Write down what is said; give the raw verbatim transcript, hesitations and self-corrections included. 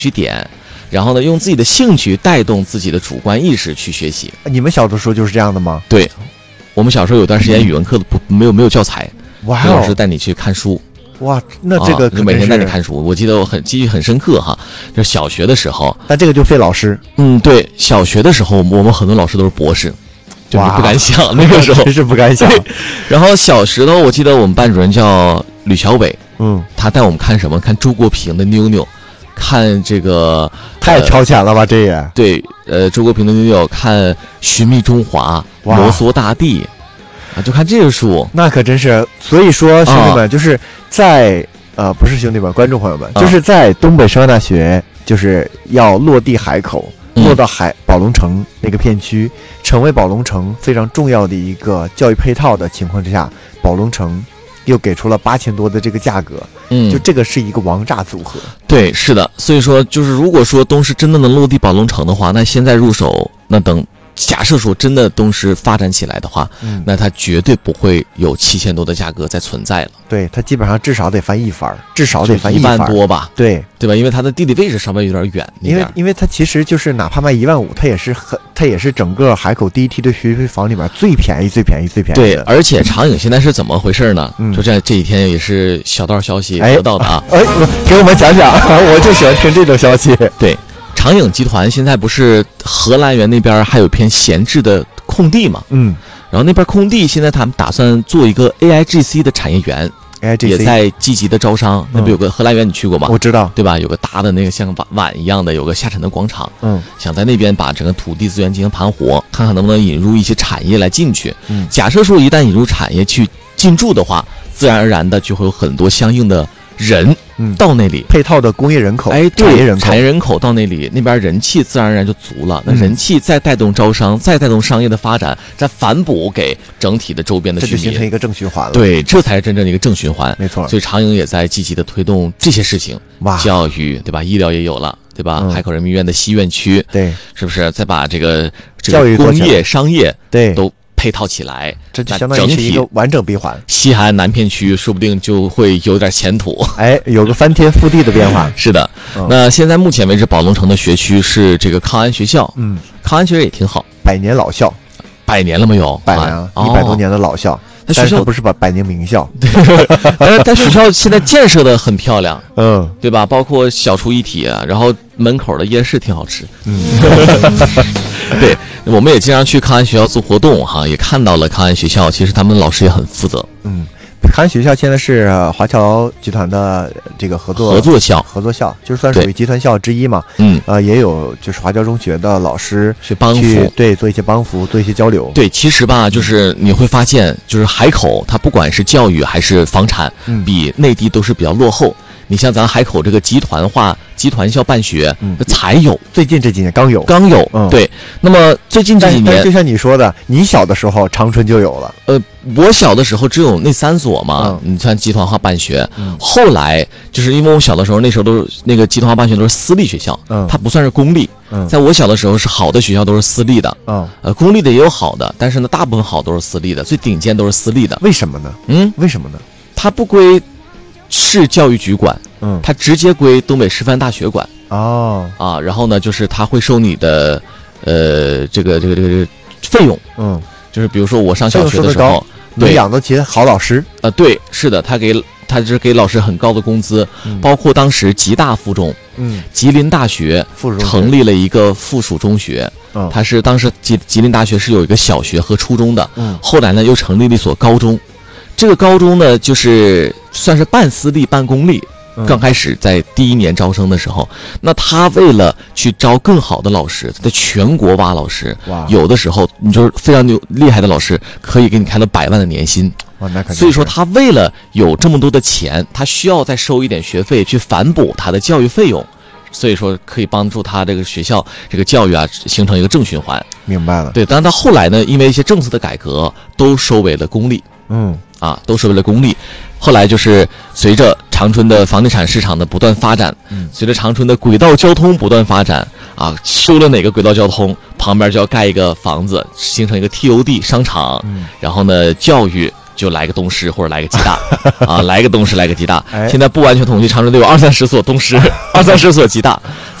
去点，然后呢，用自己的兴趣带动自己的主观意识去学习。 你们小的时候就是这样的吗？ 对，我们小时候有段时间语文课不没有没有教材， 哇， 老师带你去看书。 哇，那这个、 啊、就每天带你看书，我记得我很记忆很深刻哈。就是小学的时候， 但这个就费老师。 嗯，对，小学的时候我们很多老师都是博士，就是不敢想那个时候， 真是不敢想。 然后小时候我记得我们班主任叫吕小伟， 嗯， 他带我们看什么？看周国平的《妞妞》，看这个太超前了吧？呃、这也对，呃，周国平的《妞妞》，看《寻觅中华》，摩挲大帝。啊，就看这个书， 那可真是。所以说，兄弟们，啊、就是在呃，不是兄弟们，观众朋友们，啊、就是在东北师范大学，就是要落地海口，嗯、落到海宝龙城那个片区，成为宝龙城非常重要的一个教育配套的情况之下，宝龙城又给出了八千多的这个价格，嗯，就这个是一个王炸组合。 对，是的。所以说，就是如果说东师真的能落地宝龙城的话，那现在入手，那等。假设说真的东师发展起来的话，嗯，那它绝对不会有七千多的价格再存在了。 对，它基本上至少得翻一番，至少得翻一万多吧？ 对， 对吧？因为它的地理位置稍微有点远， 因为因为它其实就是哪怕卖一万五，它也是很，它也是整个海口第一梯队学区房里面最便宜、最便宜、最便宜的。对，而且长影现在是怎么回事呢？嗯，就这这几天也是小道消息得到的啊。 哎，哎给我们讲讲，我就喜欢听这种消息。 对。长影集团现在不是荷兰园那边还有一片闲置的空地嘛？嗯，然后那边空地现在他们打算做一个 A I G C 的产业园 ，A I G C 也在积极的招商。那边有个荷兰园，你去过吗？ 我知道， 对吧？有个大的那个像碗碗一样的，有个下沉的广场。嗯，想在那边把整个土地资源进行盘活，看看能不能引入一些产业来进去。嗯，假设说一旦引入产业去进驻的话，自然而然的就会有很多相应的人。嗯，到那里配套的工业人口， 哎，对， 产业人口， 产业人口到那里，那边人气自然而然就足了。那人气再带动招商，嗯、再带动商业的发展，再反哺给整体的周边的居民， 这就形成一个正循环了。 对，这才是真正的一个正循环。 没错。 所以长影也在积极的推动这些事情，哇，教育对吧？医疗也有了。对吧？嗯、海口人民医院的西院区， 对， 是不是？再把这个这个工业、商业， 对， 都配套起来， 这就相当于是一个完整闭环。 西海岸南片区说不定就会有点前途， 哎，有个翻天覆地的变化。 是的，嗯、那现在目前为止，宝龙城的学区是这个康安学校，嗯，康安学校也挺好， 百年老校， 百年了没有？ 百年了，一百、哦、多年的老校。 那学校不是把百年名校， 但是但学校现在建设的很漂亮， 嗯， 对吧？包括小厨一体，然后门口的夜市挺好吃，嗯，对，我们也经常去康安学校做活动哈，也看到了康安学校，其实他们老师也很负责， 嗯。康安学校现在是华侨集团的这个合作合作校， 合作校就是算属于集团校之一嘛。嗯，呃，也有就是华侨中学的老师去帮扶， 对，做一些帮扶，做一些交流。 对，其实吧，就是你会发现，就是海口它不管是教育还是房产，嗯、比内地都是比较落后。你像咱海口这个集团化、集团校办学，嗯，才有， 最近这几年刚有， 刚有，嗯，对。那么最近这几年， 就像你说的，你小的时候长春就有了， 呃，我小的时候只有那三所嘛，嗯、你像集团化办学，嗯、后来就是因为我小的时候那时候都是那个集团化办学都是私立学校，嗯，它不算是公立，嗯，在我小的时候是好的学校都是私立的，嗯，呃，公立的也有好的，但是呢，大部分好都是私立的，最顶尖都是私立的。 为什么呢？嗯，为什么呢？ 它不归市教育局管，嗯，它直接归东北师范大学管。 哦， 啊，然后呢，就是他会收你的，呃，这个这个这个这个费用，嗯，就是比如说我上小学的时候， 能养得起好老师， 啊、呃，对，是的，他给他是给老师很高的工资，嗯、包括当时吉大附中，嗯，吉林大学成立了一个附属中学，嗯，它是当时吉吉林大学是有一个小学和初中的，嗯，后来呢又成立了一所高中。这个高中呢，就是算是半私立半公立。刚开始在第一年招生的时候，那他为了去招更好的老师，在全国挖老师，有的时候你就是非常牛厉害的老师，可以给你开了百万的年薪。所以说他为了有这么多的钱，他需要再收一点学费去反哺他的教育费用，所以说可以帮助他这个学校这个教育啊形成一个正循环。 明白了。 对，但是到后来呢，因为一些政策的改革，都收为了公立。嗯。啊，都是为了公立。后来就是随着长春的房地产市场的不断发展，嗯，随着长春的轨道交通不断发展，啊，修了哪个轨道交通，旁边就要盖一个房子，形成一个 T O D 商场，嗯，然后呢，教育就来个东师或者来个吉大啊，来个东师来个吉大。 哎、 现在不完全统计，长春都有二三十所东师，二三十所吉大。